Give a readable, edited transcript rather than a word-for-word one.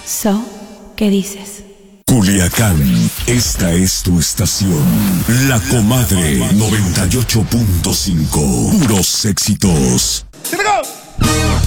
¿Qué dices? Culiacán, esta es tu estación. La Comadre 98.5. Puros éxitos.